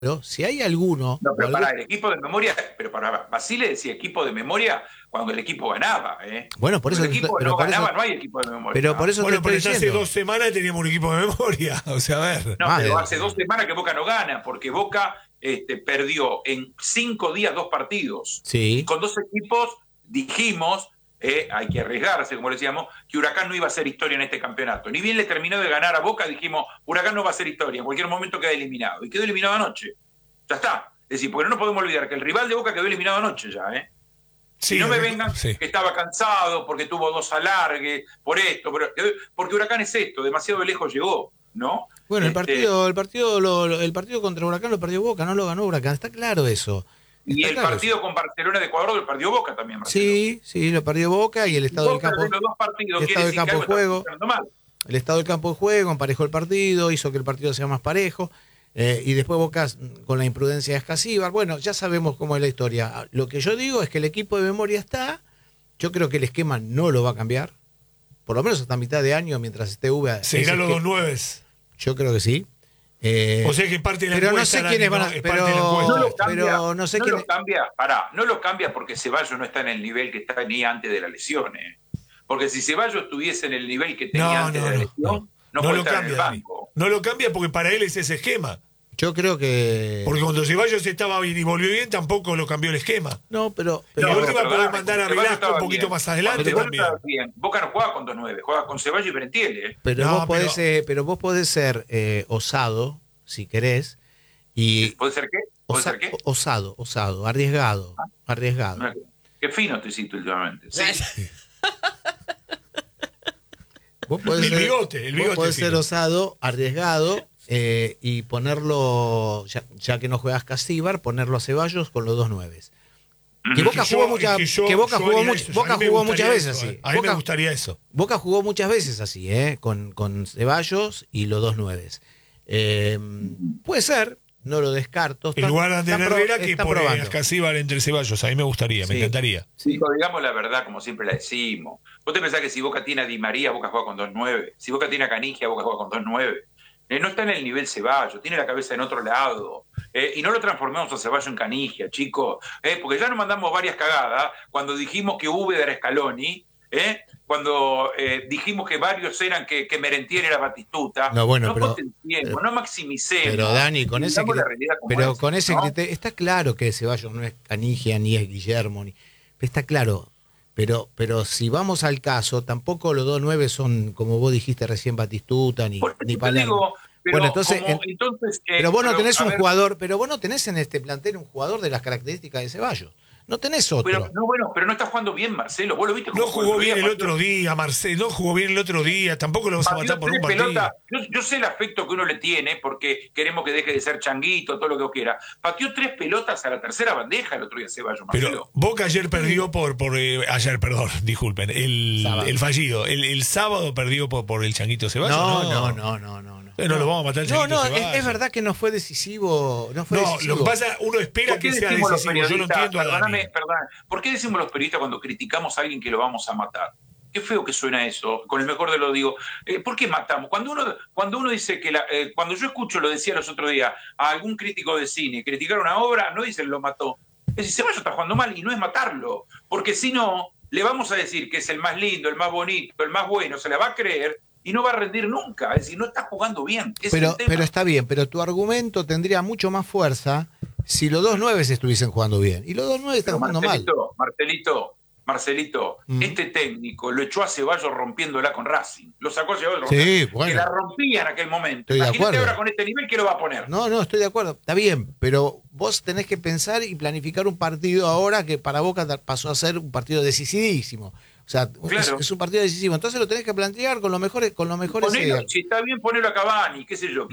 Pero si hay alguno... No, pero o para algún- el equipo de memoria, pero para Basile decía equipo de memoria cuando el equipo ganaba, ¿eh? Bueno, por Cuando eso, el equipo pero no por eso, ganaba, no hay equipo de memoria. pero por eso te Bueno, estoy pero ya hace diciendo. 2 semanas teníamos un equipo de memoria. O sea, a ver. No, Más de pero 2 hace 2 semanas que Boca no gana, porque Boca perdió en 5 días 2 partidos. Sí. Y con 2 equipos dijimos, hay que arriesgarse, como decíamos, que Huracán no iba a hacer historia en este campeonato. Ni bien le terminó de ganar a Boca, dijimos, Huracán no va a hacer historia, en cualquier momento queda eliminado. Y quedó eliminado anoche. Ya está. Es decir, porque no nos podemos olvidar que el rival de Boca quedó eliminado anoche ya, ¿eh? Sí, y no me vengan sí. que estaba cansado porque tuvo 2 alargues, por esto, porque Huracán es esto, demasiado lejos llegó, ¿no? Bueno, el partido contra Huracán lo perdió Boca, no lo ganó Huracán, está claro eso. Y Está el claro partido eso. con Barcelona de Ecuador lo perdió Boca también, Marcelo. Sí, lo perdió Boca y el estado del Vos campo, perdés los 2 partidos, el quiere estado del decir que campo algo de está juego, funcionando mal. el estado del campo de juego emparejó el partido, hizo que el partido sea más parejo. Y después Boca con la imprudencia de Escasíbar. Bueno, ya sabemos cómo es la historia. Lo que yo digo es que el equipo de memoria está. Yo creo que el esquema no lo va a cambiar. Por lo menos hasta mitad de año, mientras esté V. Seguirán los 2-9. Yo creo que sí. O sea que parte de la pero no encuesta, sé quiénes van a. es parte de la encuesta. No lo cambia, pero no sé no quién. lo cambia, no lo cambia porque Ceballos no está en el nivel que está ni antes de la lesión, ¿eh? Porque si Ceballos estuviese en el nivel que tenía antes de la lesión, no puede lo estar en cambia, el Dani. banco. No lo cambia porque para él es ese esquema. Yo creo que. Porque cuando Ceballos estaba bien y volvió bien, tampoco lo cambió el esquema. No, pero. Y la última pero poder dale, mandar a Ceballos Velasco estaba un poquito bien. más adelante Ceballos también. estaba bien. Boca no juega con 2-9, juega con Ceballos y Berentiel, ¿eh? Pero, No, vos podés ser osado, si querés. Y ¿Puede ser qué? ¿Puede ser qué? osado, arriesgado. Qué fino te hiciste últimamente. Sí. Vos podés El ser, bigote vos podés fino. ser osado, arriesgado, y ponerlo, ya que no juegas Casíbar, ponerlo a Ceballos con los 2-9. Que Boca jugó muchas veces así. A mí me gustaría eso. Boca jugó muchas veces así, con Ceballos y los 2-9. Puede ser, no lo descarto. En lugar de Andrés Herrera, que está pone probando. a Casíbar entre Ceballos. A mí me gustaría, me Sí. encantaría. Sí, pero digamos la verdad, como siempre la decimos. ¿Vos te pensás que si Boca tiene a Di María, Boca juega con 2-9? Si Boca tiene a Canigia, Boca juega con 2-9. No está en el nivel Ceballos, tiene la cabeza en otro lado. Y no lo transformemos a Ceballos en Canigia, chicos. Porque ya nos mandamos varias cagadas cuando dijimos que Úbeda era Scaloni, cuando dijimos que varios eran que Merentiel era Batistuta. No, bueno, potenciemos, no maximicemos. Pero Dani, con ese Digamos la realidad como pero es, con ese ¿no? criterio, está claro que Ceballos no es Canigia, ni es Guillermo, está claro. Pero si vamos al caso, tampoco los 2-9 son, como vos dijiste recién, Batistuta, ni Palermo. Pero, Bueno, entonces, pero vos no tenés un ver, jugador, pero vos no tenés en este plantel un jugador de las características de Ceballos. No tenés otro. Pero no está jugando bien, Marcelo. Vos lo viste No jugó bien el Patricio. otro día, Marcelo. No jugó bien el otro día. Tampoco lo vas a matar por un partido. Yo sé el afecto que uno le tiene porque queremos que deje de ser changuito, todo lo que vos quieras. Pateó 3 pelotas a la tercera bandeja el otro día Ceballos, Marcelo. Pero Boca ayer perdió ayer, perdón, disculpen, el fallido. El sábado perdió por el changuito Ceballos. No. No lo vamos a matar el changuito Ceballos. Es verdad que no fue decisivo. Lo que pasa, uno espera que sea decisivo. Yo no entiendo a Dani. Perdón, ¿por qué decimos los periodistas cuando criticamos a alguien que lo vamos a matar? Qué feo que suena eso, con el mejor de lo digo. ¿Por qué matamos? Cuando uno dice que cuando yo escucho, lo decía los otros días, a algún crítico de cine criticar una obra, no dicen lo mató. Es decir, Ceballos está jugando mal y no es matarlo, porque si no, le vamos a decir que es el más lindo, el más bonito, el más bueno, se la va a creer y no va a rendir nunca. Es decir, no está jugando bien. Pero está bien, pero tu argumento tendría mucho más fuerza si los 2-9 estuviesen jugando bien. Y los 2-9 están jugando mal. Marcelito, este técnico lo echó a Ceballos rompiéndola con Racing. Lo sacó a Ceballos sí, bueno. que la rompía en aquel momento. Estoy de Imagínate acuerdo. ahora con este nivel que lo va a poner. No, estoy de acuerdo. Está bien, pero vos tenés que pensar y planificar un partido ahora que para Boca pasó a ser un partido decisivísimo. O sea, claro. es un partido decisivo. Entonces lo tenés que plantear con los mejores ideas. Si está bien, ponelo a Cavani, qué sé yo.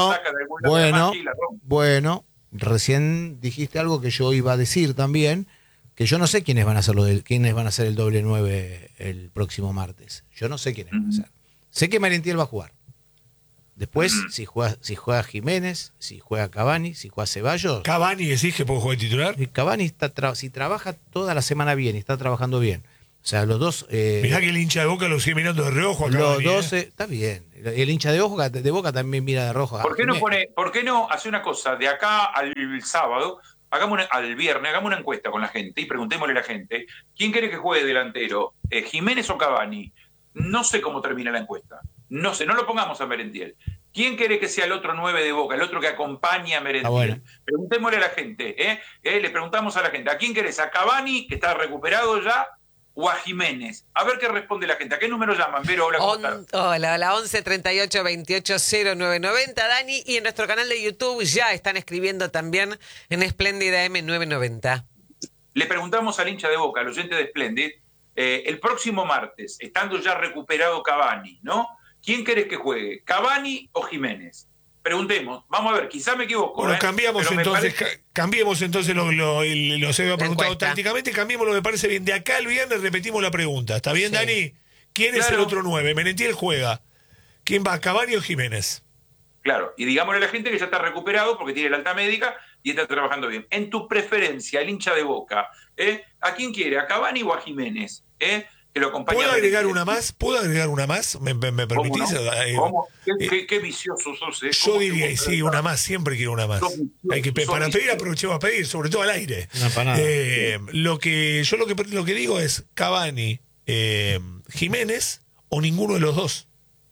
Bueno, recién dijiste algo que yo iba a decir también, que yo no sé quiénes van a hacer el doble 9 el próximo martes. Yo no sé quiénes van a hacer. Sé que Merentiel va a jugar. Después, si juega Jiménez, si juega Cavani, si juega Ceballos. ¿Cavani decís que puede jugar titular? Cavani si trabaja toda la semana bien y está trabajando bien, O sea, los dos... Mirá que el hincha de Boca lo sigue mirando de reojo a Cavani, los dos... está bien. El hincha de Boca también mira de rojo. ¿Por qué no hace una cosa? De acá al sábado, al viernes, hagamos una encuesta con la gente y preguntémosle a la gente, ¿quién quiere que juegue delantero? ¿Jiménez o Cavani? No sé cómo termina la encuesta. No sé, no lo pongamos a Merentiel. ¿Quién quiere que sea el otro 9 de Boca, el otro que acompaña a Merentiel? Bueno. Preguntémosle a la gente, le preguntamos a la gente, ¿a quién querés? ¿A Cavani, que está recuperado ya, o a Jiménez? A ver qué responde la gente. ¿A qué número llaman? Vero, hola, ¿cómo estás? Hola, 11 38 28 0990, Dani. Y en nuestro canal de YouTube ya están escribiendo también en Espléndida M990. Le preguntamos al hincha de Boca, al oyente de Splendid, el próximo martes, estando ya recuperado Cavani, ¿no? ¿Quién querés que juegue? ¿Cavani o Jiménez? Preguntemos, vamos a ver, quizá me equivoco. Bueno, cambiemos entonces lo se había preguntado tácticamente, cambiémoslo, me parece bien. De acá al viernes repetimos la pregunta. ¿Está bien, sí, Dani? ¿Quién es el otro 9? Merentiel juega. ¿Quién va, Cavani o Jiménez? Claro, y digámosle a la gente que ya está recuperado porque tiene la alta médica y está trabajando bien. En tu preferencia, el hincha de Boca, ¿a quién quiere? ¿A Cavani o a Jiménez? Que lo acompaña. ¿Puedo agregar una más? ¿Puedo agregar una más? ¿Me permitís? ¿Cómo? ¿Qué vicioso sos? Yo diría, sí, una más, siempre quiero una más. Para pedir, aprovechemos a pedir, sobre todo al aire. Lo que digo es Cavani, Jiménez o ninguno de los dos.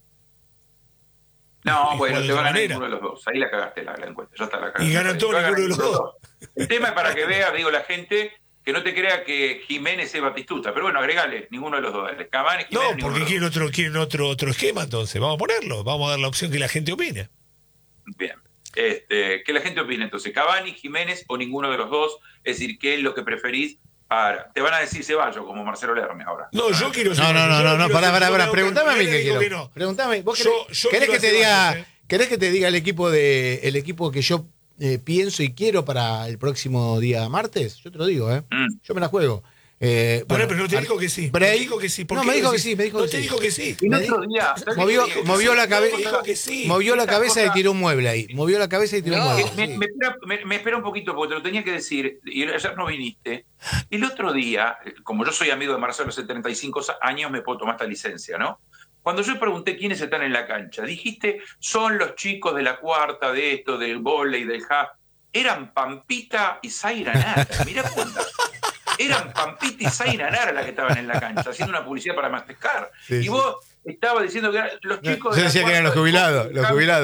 No, bueno, te va a ganar ninguno de los dos. Ahí la cagaste la encuesta. Ya está la cagaste. Y ganan todos ninguno de los dos. El tema es para que vea, digo, la gente, que no te crea que Jiménez es Batistuta. Pero bueno, agregale ninguno de los dos. Cavani, Jiménez, no, porque quieren otro esquema, entonces. Vamos a ponerlo. Vamos a dar la opción que la gente opine. Bien. Que la gente opine. Entonces, Cavani, Jiménez o ninguno de los dos. Es decir, ¿qué es lo que preferís? Te van a decir Ceballos, como Marcelo Lerme ahora. No, yo quiero... No, pará. Preguntame a mí qué quiero. Preguntame. ¿Vos querés que te diga el equipo que yo pienso y quiero para el próximo día martes? Yo te lo digo, Yo me la juego. Pero no te dijo que sí. Me dijo que sí. No, me dijo que sí. Te dijo que sí. Movió la cabeza y tiró un mueble ahí. Movió la cabeza y tiró un mueble. Me espera un poquito porque te lo tenía que decir y ayer no viniste. El otro día, como yo soy amigo de Marcelo hace 35 años, me puedo tomar esta licencia, ¿no? Cuando yo pregunté quiénes están en la cancha, dijiste, son los chicos de la cuarta, de esto, del vóley, del half. Eran Pampita y Zaira Nara. Mirá cómo anda. Eran Pampita y Zaira Nara las que estaban en la cancha, haciendo una publicidad para Mastercard. Sí, y vos estabas diciendo que eran los chicos de la decía que eran los jubilados,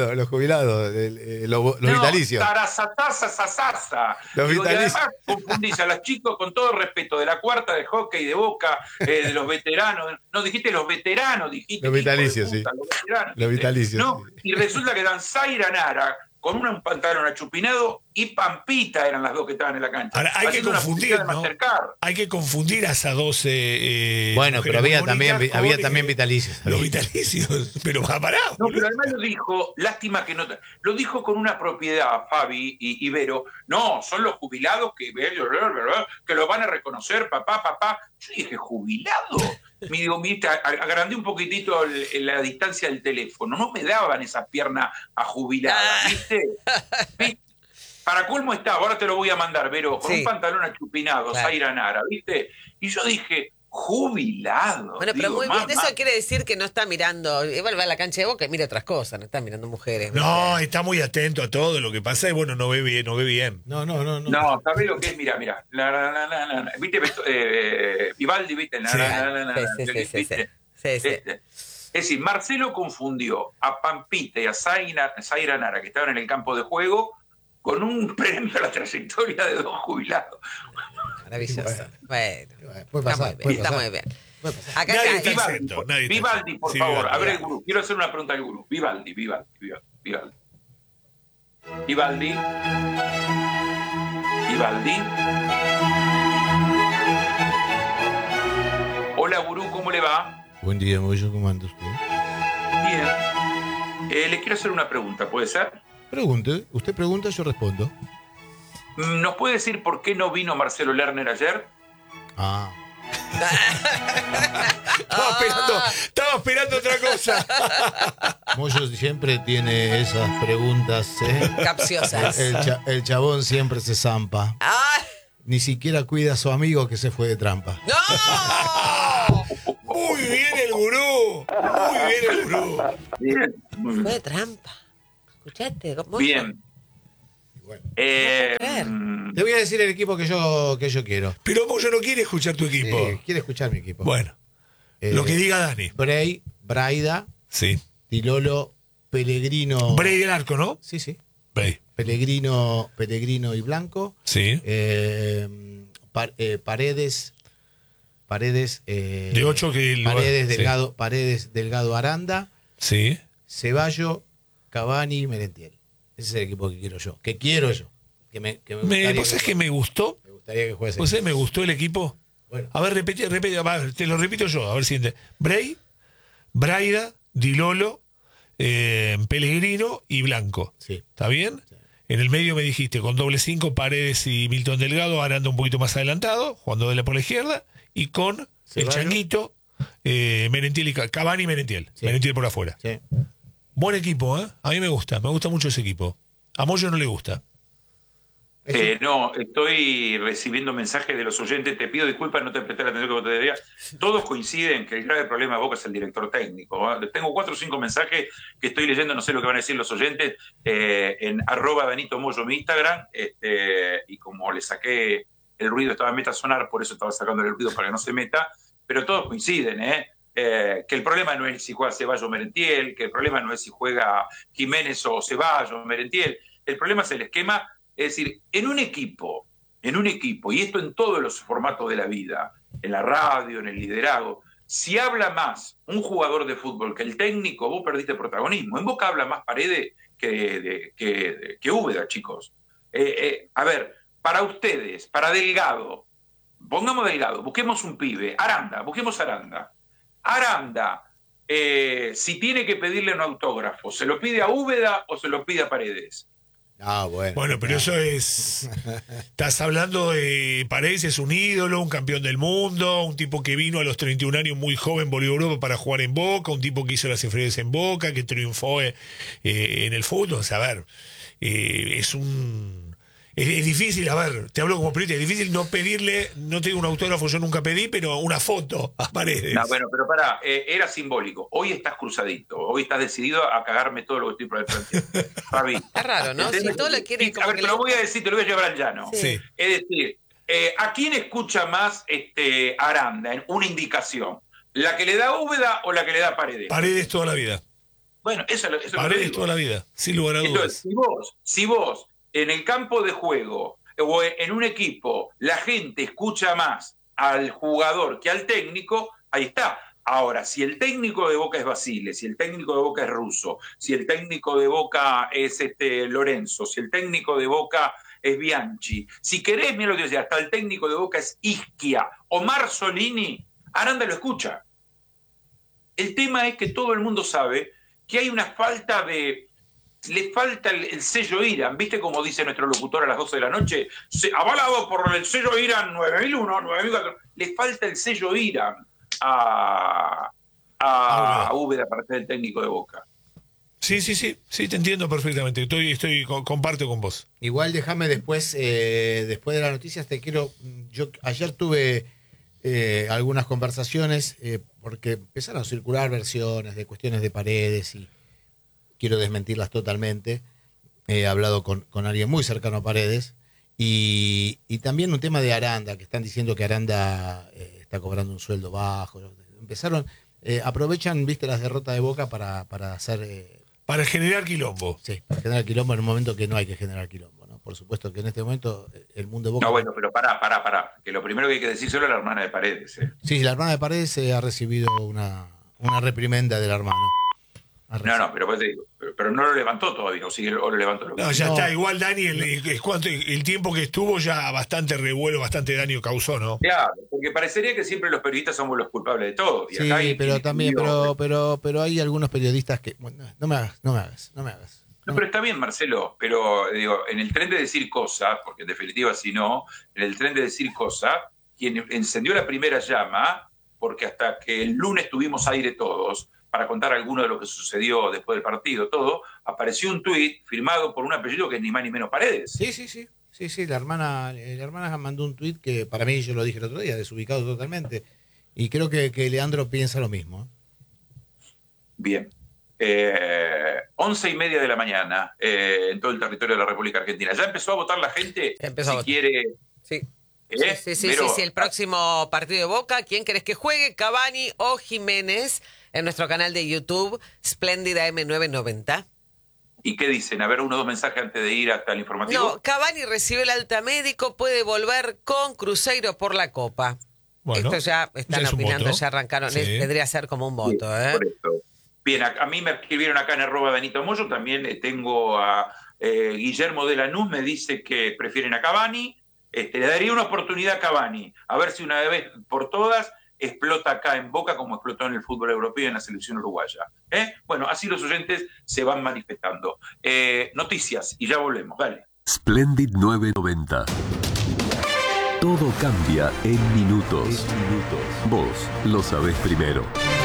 los vitalicios. Los vitalicios. Además confundís a los chicos, con todo respeto, de la cuarta de hockey, de Boca, de los veteranos. No, dijiste los veteranos, dijiste. Los vitalicios, sí. Los vitalicios. No, y resulta que eran Zaira Nara, con un pantalón achupinado, y Pampita eran las dos que estaban en la cancha. Ahora, hay que confundir, ¿no? Hay que confundir a esas 12. Bueno, pero había también vitalicios. Los vitalicios, pero va parado. No, pero además lo dijo, lástima que no. Lo dijo con una propiedad, Fabi y Vero. No, son los jubilados que lo van a reconocer, papá. Yo dije, ¿jubilado? Me digo, agrandé un poquitito la distancia del teléfono. No me daban esa pierna a jubilada, ¿viste? Para colmo estaba, ahora te lo voy a mandar, Vero, con un pantalón achupinado, Zaira Nara, ¿viste? Y yo dije, jubilado. Bueno, pero muy bien, eso quiere decir que no está mirando, igual va a la cancha de Boca y mira otras cosas, no está mirando mujeres. No, está muy atento a todo lo que pasa y bueno, no ve bien. No, ¿sabés lo que es? Mira. ¿Viste? Vivaldi, ¿viste? Sí. Es decir, Marcelo confundió a Pampita y a Zaira Nara, que estaban en el campo de juego, con un premio a la trayectoria de dos jubilados. Maravilloso. Bueno, está muy bien. Acá Vivaldi, por favor, abre el gurú. Quiero hacer una pregunta al gurú. Vivaldi. Hola, gurú, ¿cómo le va? Buen día, Moyo, ¿cómo anda usted? Bien. Le quiero hacer una pregunta, ¿puede ser? Pregunte, usted pregunta, yo respondo. ¿Nos puede decir por qué no vino Marcelo Lerner ayer? Estaba esperando otra cosa. Moyo siempre tiene esas preguntas, capciosas. El chabón siempre se zampa. Ni siquiera cuida a su amigo que se fue de trampa. ¡No! Muy bien el gurú. Muy bien el gurú. Bien. Muy bien. Fue trampa. ¿Escuchaste? Bien. Bueno. Mm, Te voy a decir el equipo que yo quiero. Pero Moyo no quiere escuchar tu equipo. Quiere escuchar mi equipo. Bueno, lo que diga Dani. Braida, Sí. Tilolo, Pellegrino. Bray del arco, ¿no? Sí, sí. Bray. Pellegrino y Blanco. Sí. Paredes. De 8 que el Paredes, sí. Delgado, Paredes, Delgado, Aranda. Sí. Ceballo, Cavani, Merentiel. Ese es el equipo que quiero yo. Que quiero yo. Que me gustaría ¿Vos sabés que me gustó? me gustaría que juegue ese ¿Vos sabés equipo. me gustó el equipo? Bueno. A ver, repite, a ver, te lo repito yo, a ver si Bray, Braida, Dilolo, Pellegrino y Blanco. Sí. ¿Está bien? En el medio me dijiste, con doble 5, Paredes y Milton Delgado, Aranda un poquito más adelantado, jugando por la izquierda, y con Ceballos. el Changuito, Merentiel y Cavani y Merentiel. Sí. Merentiel por afuera. Sí. Buen equipo, ¿eh? A mí me gusta mucho ese equipo. A Moyo no le gusta. no, estoy recibiendo mensajes de los oyentes. Te pido disculpas, no te presté la atención que te debería. Todos coinciden que el grave problema de Boca es el director técnico. Tengo 4 o 5 mensajes que estoy leyendo, no sé lo que van a decir los oyentes, en @DanitoMoyo mi Instagram, y como le saqué el ruido, estaba en meta sonar, por eso estaba sacando el ruido para que no se meta, pero todos coinciden, que el problema no es si juega Ceballos o Merentiel, que el problema no es si juega Jiménez o Ceballos o Merentiel, el problema es el esquema. Es decir, en un equipo, y esto en todos los formatos de la vida, en la radio, en el liderazgo, si habla más un jugador de fútbol que el técnico, vos perdiste protagonismo. En Boca habla más Paredes que Úbeda, chicos. A ver, para ustedes, para Delgado, pongamos Delgado, busquemos un pibe, busquemos Aranda. Aranda, si tiene que pedirle un autógrafo, ¿se lo pide a Úbeda o se lo pide a Paredes? Ah, bueno. Bueno, pero eso es. Estás hablando de Paredes, es un ídolo, un campeón del mundo, un tipo que vino a los 31 años muy joven, volvió a Europa para jugar en Boca, un tipo que hizo las inferiores en Boca, que triunfó en el fútbol. O sea, a ver, es un. Es difícil, a ver, te hablo como periodista, es difícil no pedirle, no te digo un autógrafo, yo nunca pedí, pero una foto a Paredes. No, bueno, pero pará, era simbólico. Hoy estás cruzadito, hoy estás decidido a cagarme todo lo que estoy por el frente. Fabi. Es raro, ¿no? Si todo lo quiere como A ver, que te le- lo voy a decir, te lo voy a llevar al llano. Sí. Es decir, ¿a quién escucha más Aranda en una indicación? ¿La que le da Úbeda o la que le da Paredes? Paredes toda la vida. Bueno, eso es lo que Paredes digo. toda la vida, sin lugar a Entonces, dudas. si vos en el campo de juego o en un equipo la gente escucha más al jugador que al técnico, ahí está. Ahora, si el técnico de Boca es Basile, si el técnico de Boca es Russo, si el técnico de Boca es Lorenzo, si el técnico de Boca es Bianchi, si querés, mira lo que decía, hasta el técnico de Boca es Ischia o Marzolini, Aranda lo escucha. El tema es que todo el mundo sabe que hay una falta le falta el sello IRAN, ¿viste como dice nuestro locutor a las 12 de la noche? Avalado por el sello IRAN 9001, 9004. Le falta el sello IRAN a Úbeda para ser el técnico de Boca. Sí, te entiendo perfectamente. Comparto con vos. Igual déjame después de las noticias, yo ayer tuve algunas conversaciones porque empezaron a circular versiones de cuestiones de Paredes y quiero desmentirlas totalmente. He hablado con alguien muy cercano a Paredes y también un tema de Aranda, que están diciendo que Aranda está cobrando un sueldo bajo. Aprovechan, viste, las derrotas de Boca para hacer... Para generar quilombo. Sí, para generar quilombo en un momento que no hay que generar quilombo, ¿no? Por supuesto que en este momento el mundo de Boca... No, bueno, pero pará. Que lo primero que hay que decir solo es la hermana de Paredes. Sí, la hermana de Paredes ha recibido una reprimenda del hermano. No, pero no lo levantó todavía, o lo levantó. No, ya No. está. Igual Dani, el tiempo que estuvo ya bastante revuelo, bastante daño causó, ¿no? Claro, porque parecería que siempre los periodistas somos los culpables de todo. Y Sí, acá hay pero quien también, escribió- pero hay algunos periodistas que... Bueno, no me hagas. No, pero está bien, Marcelo, pero digo, en el tren de decir cosas, porque en definitiva si no, en el tren de decir cosas, quien encendió la primera llama, porque hasta que el lunes tuvimos aire todos, para contar alguno de lo que sucedió después del partido, todo, apareció un tuit firmado por un apellido que es ni más ni menos Paredes. Sí, la hermana mandó un tuit que para mí, yo lo dije el otro día, desubicado totalmente. Y creo que Leandro piensa lo mismo. Bien. 11:30 de la mañana en todo el territorio de la República Argentina. ¿Ya empezó a votar la gente? Empezó a votar. Quiere... Sí. Sí, Sí. El próximo partido de Boca, ¿quién querés que juegue? ¿Cavani o Jiménez? En nuestro canal de YouTube, Espléndida M990. ¿Y qué dicen? A ver, 1 o 2 mensajes antes de ir hasta el informativo. No, Cavani recibió el alta médico, puede volver con Cruzeiro por la Copa. Bueno, esto ya están ya es un opinando, voto. ya arrancaron. Sí. Vendría a ser como un voto, Por esto. Bien, a mí me escribieron acá en @Danito Moyo, también tengo a Guillermo de Lanús, me dice que prefieren a Cavani. Le daría una oportunidad a Cavani, a ver si una vez por todas explota acá en Boca como explotó en el fútbol europeo y en la selección uruguaya. Bueno, así los oyentes se van manifestando. Noticias y ya volvemos, dale. Splendid 990. Todo cambia en minutos. Vos lo sabés primero.